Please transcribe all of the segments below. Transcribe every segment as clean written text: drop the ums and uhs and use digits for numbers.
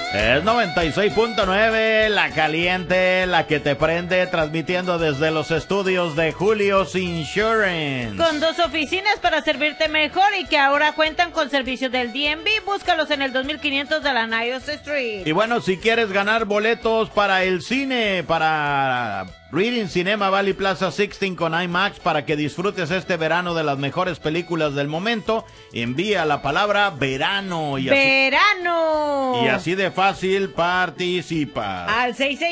Es 96.9, la caliente, la que te prende, transmitiendo desde los estudios de Julio's Insurance. Con 2 oficinas para servirte mejor y que ahora cuentan con servicios del DMV. Búscalos en el 2500 de la Niles Street. Y bueno, si quieres ganar boletos para el cine, para Reading Cinema Valley Plaza 16 con IMAX, para que disfrutes este verano de las mejores películas del momento, envía la palabra verano. ¡Verano! Y así de fácil participas. Al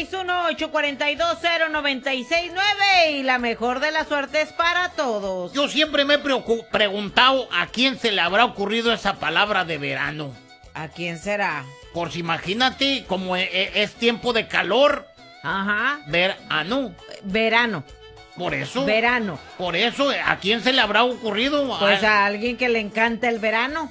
661-842-0969 y la mejor de la suerte es para todos. Yo siempre me he preguntado a quién se le habrá ocurrido esa palabra de verano. ¿A quién será? Por si imagínate, como es tiempo de calor. Ajá. Verano. Verano. Por eso. Verano. Por eso, ¿a quién se le habrá ocurrido? Pues a alguien que le encanta el verano.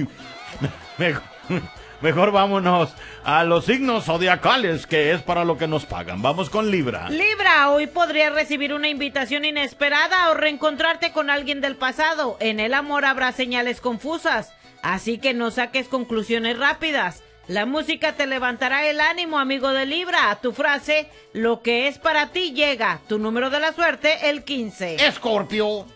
Mejor vámonos a los signos zodiacales, que es para lo que nos pagan. Vamos con Libra. Libra, hoy podrías recibir una invitación inesperada o reencontrarte con alguien del pasado. En el amor habrá señales confusas, así que no saques conclusiones rápidas. La música te levantará el ánimo, amigo de Libra. Tu frase, lo que es para ti llega. Tu número de la suerte, el 15. Escorpio.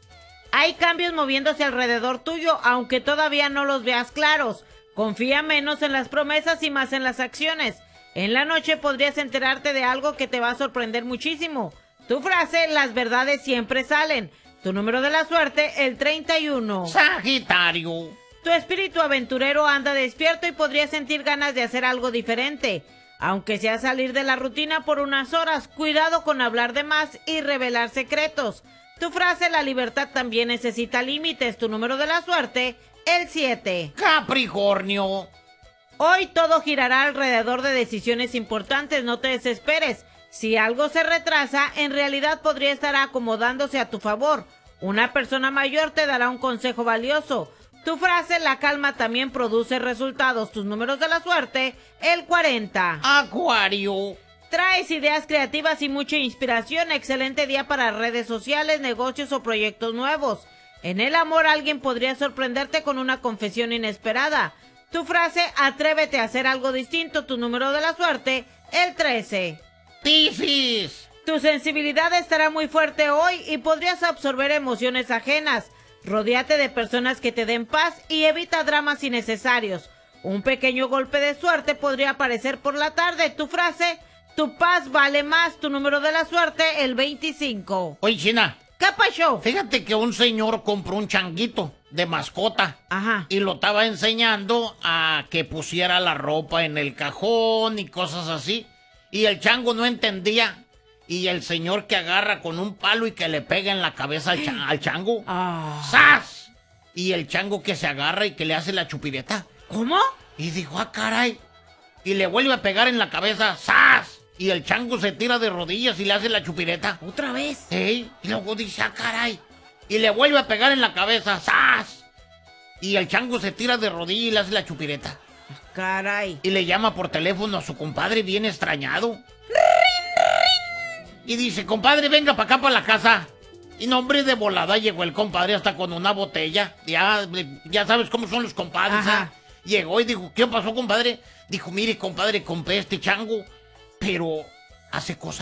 Hay cambios moviéndose alrededor tuyo, aunque todavía no los veas claros. Confía menos en las promesas y más en las acciones. En la noche podrías enterarte de algo que te va a sorprender muchísimo. Tu frase, las verdades siempre salen. Tu número de la suerte, el 31. Sagitario. Tu espíritu aventurero anda despierto y podría sentir ganas de hacer algo diferente. Aunque sea salir de la rutina por unas horas, cuidado con hablar de más y revelar secretos. Tu frase, la libertad también necesita límites. Tu número de la suerte, el 7. Capricornio. Hoy todo girará alrededor de decisiones importantes, no te desesperes. Si algo se retrasa, en realidad podría estar acomodándose a tu favor. Una persona mayor te dará un consejo valioso. Tu frase, la calma también produce resultados. Tus números de la suerte, el 40. Acuario. Traes ideas creativas y mucha inspiración. Excelente día para redes sociales, negocios o proyectos nuevos. En el amor, alguien podría sorprenderte con una confesión inesperada. Tu frase, atrévete a hacer algo distinto. Tu número de la suerte, el 13. Piscis. Tu sensibilidad estará muy fuerte hoy y podrías absorber emociones ajenas. Rodéate de personas que te den paz y evita dramas innecesarios. Un pequeño golpe de suerte podría aparecer por la tarde. Tu frase, tu paz vale más. Tu número de la suerte, el 25. Oye, China. ¿Qué pasó? Fíjate que un señor compró un changuito de mascota. Ajá. Y lo estaba enseñando a que pusiera la ropa en el cajón y cosas así. Y el chango no entendía. Y el señor que agarra con un palo y que le pega en la cabeza al chango. ¡Sas! Y el chango que se agarra y que le hace la chupireta. ¿Cómo? Y dijo, ¡ah, caray! Y le vuelve a pegar en la cabeza. ¡Sas! Y el chango se tira de rodillas y le hace la chupireta. ¿Otra vez? Y luego dice, ¡ah, caray! Y le vuelve a pegar en la cabeza. ¡Sas! Y el chango se tira de rodillas y le hace la chupireta. Caray. Y le llama por teléfono a su compadre bien extrañado. Y dice, compadre, venga para acá, para la casa. Y no, hombre, de volada llegó el compadre hasta con una botella. Ya sabes cómo son los compadres. Llegó y dijo, ¿qué pasó, compadre? Dijo, mire, compadre, compré este chango, pero hace cosas